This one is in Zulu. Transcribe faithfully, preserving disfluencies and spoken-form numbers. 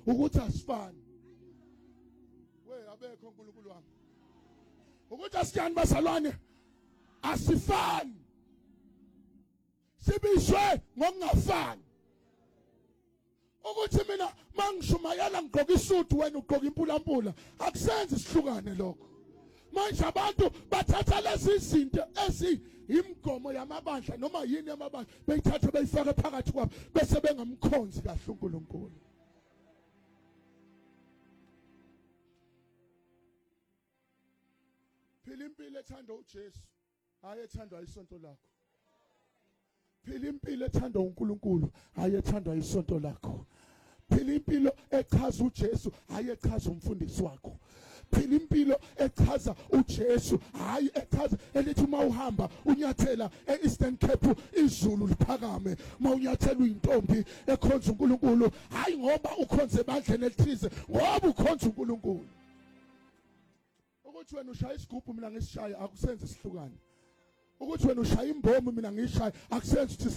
ukuthi asifani. We abekho uNkulunkulu wami. Ukuthi asiyani bazalwane asifani. Sibishwe ngokungafani. Ukuthi mina mangishumayela ngigqoka isudu wena ugqoka impulampula akusenzi sihlukane lokho. Manje abantu bathatha lezi zinto ezi imgomo yamabandla noma yini yamabandla beyithatha beyifaka phakathi kwabo bese bengamkhonzi kahle uNkulunkulu. Phila impilo ethanda uJesu hayi ethandwa isonto lakho. Phila impilo ethandwa uNkulunkulu hayi ethandwa isonto lakho. Phila impilo echaza uJesu hayi echaza umfundisi wakho. Phila impilo echaza uJesu hayi echaza elithi uma uhamba unyathela eEastern Cape izulu liphakame, uma unyathela uyintombi ekhonza uNkulunkulu hayi ngoba ukhonze ebandleni elithize ngoba ukhonza uNkulunkulu. Ukuthi wena ushaya isigubhu mina ngisishaya akusenze sihlukane. Ukuthi wena ushaya imbomo mina ngishaya akusenze